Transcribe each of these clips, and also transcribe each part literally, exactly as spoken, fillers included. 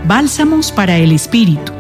Bálsamos para el Espíritu.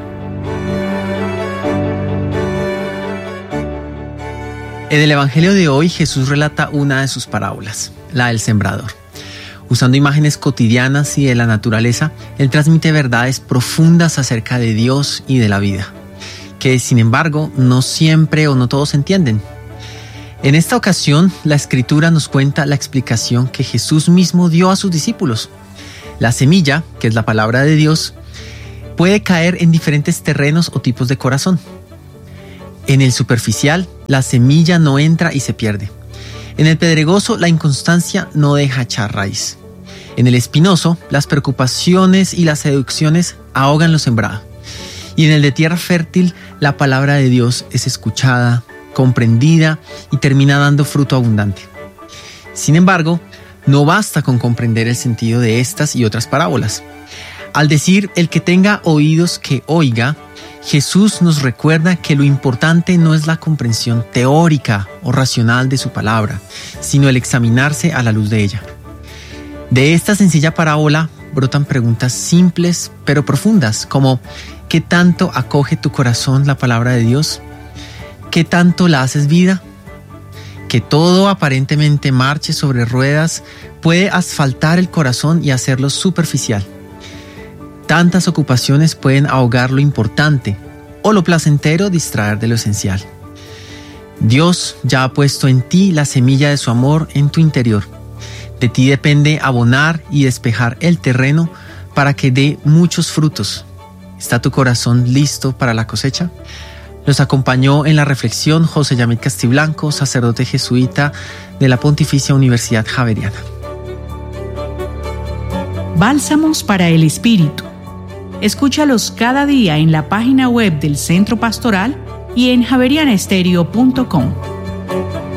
En el Evangelio de hoy, Jesús relata una de sus parábolas, la del sembrador. Usando imágenes cotidianas y de la naturaleza, Él transmite verdades profundas acerca de Dios y de la vida, que sin embargo no siempre o no todos entienden. En esta ocasión, la Escritura nos cuenta la explicación que Jesús mismo dio a sus discípulos. La semilla, que es la palabra de Dios, puede caer en diferentes terrenos o tipos de corazón. En el superficial, la semilla no entra y se pierde. En el pedregoso, la inconstancia no deja echar raíz. En el espinoso, las preocupaciones y las seducciones ahogan lo sembrado. Y en el de tierra fértil, la palabra de Dios es escuchada, comprendida y termina dando fruto abundante. Sin embargo, no basta con comprender el sentido de estas y otras parábolas. Al decir el que tenga oídos que oiga, Jesús nos recuerda que lo importante no es la comprensión teórica o racional de su palabra, sino el examinarse a la luz de ella. De esta sencilla parábola brotan preguntas simples pero profundas, como ¿qué tanto acoge tu corazón la palabra de Dios? ¿Qué tanto la haces vida? Que todo aparentemente marche sobre ruedas puede asfaltar el corazón y hacerlo superficial. Tantas ocupaciones pueden ahogar lo importante o lo placentero distraer de lo esencial. Dios ya ha puesto en ti la semilla de su amor en tu interior. De ti depende abonar y despejar el terreno para que dé muchos frutos. ¿Está tu corazón listo para la cosecha? Nos acompañó en la reflexión José Yamit Castiblanco, sacerdote jesuita de la Pontificia Universidad Javeriana. Bálsamos para el Espíritu. Escúchalos cada día en la página web del Centro Pastoral y en javeriana estéreo punto com.